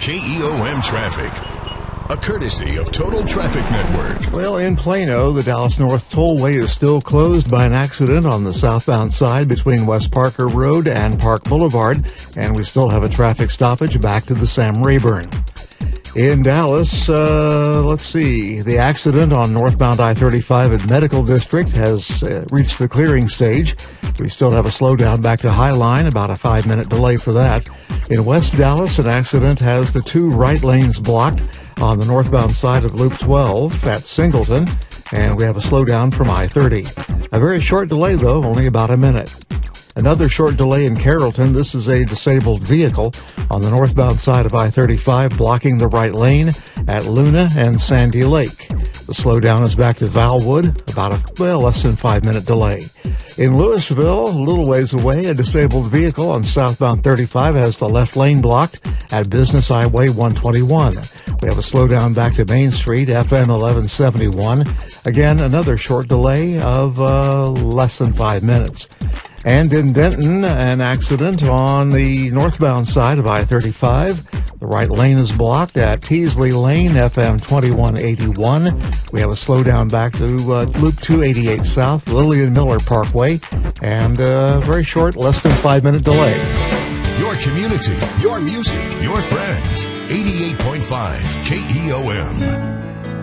KEOM traffic. A courtesy of Total Traffic Network. Well, in Plano, the Dallas North Tollway is still closed by an accident on the southbound side between West Parker Road and Park Boulevard, and we still have a traffic stoppage back to the Sam Rayburn. In Dallas, the accident on northbound I-35 at Medical District has reached the clearing stage. We still have a slowdown back to Highline, about a 5-minute delay for that. In West Dallas, an accident has the two right lanes blocked on the northbound side of Loop 12 at Singleton, and we have a slowdown from I-30. A very short delay, though, only about a minute. Another short delay in Carrollton. This is a disabled vehicle on the northbound side of I-35 blocking the right lane at Luna and Sandy Lake. The slowdown is back to Valwood, about a less than 5-minute delay. In Louisville, a little ways away, a disabled vehicle on southbound 35 has the left lane blocked at Business Highway 121. We have a slowdown back to Main Street, FM 1171. Again, another short delay of less than 5 minutes. And in Denton, an accident on the northbound side of I-35. The right lane is blocked at Teasley Lane, FM 2181. We have a slowdown back to Loop 288 South, Lillian Miller Parkway, and a very short, less than 5-minute delay. Your community, your music, your friends. 88.5 KEOM.